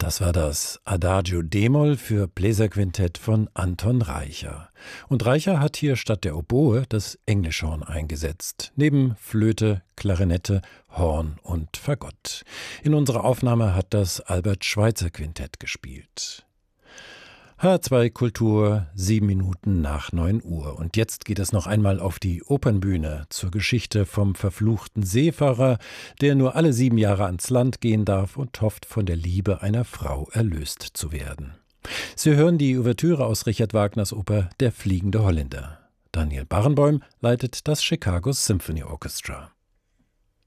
Das war das Adagio d-Moll für Bläserquintett von Anton Reicher. Und Reicher hat hier statt der Oboe das Englischhorn eingesetzt, neben Flöte, Klarinette, Horn und Fagott. In unserer Aufnahme hat das Albert-Schweitzer-Quintett gespielt. H2 Kultur, 7 Minuten nach 9 Uhr. Und jetzt geht es noch einmal auf die Opernbühne zur Geschichte vom verfluchten Seefahrer, der nur alle 7 Jahre ans Land gehen darf und hofft, von der Liebe einer Frau erlöst zu werden. Sie hören die Ouvertüre aus Richard Wagners Oper Der fliegende Holländer. Daniel Barenboim leitet das Chicago Symphony Orchestra.